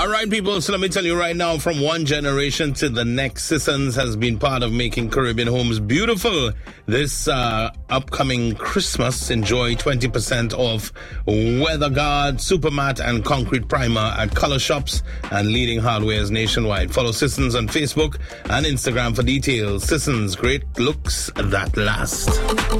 All right, people, so let me tell you right now, from one generation to the next, Sissons has been part of making Caribbean homes beautiful. This upcoming Christmas, enjoy 20% off WeatherGuard, Supermat, and Concrete Primer at color shops and leading hardwares nationwide. Follow Sissons on Facebook and Instagram for details. Sissons, great looks that last.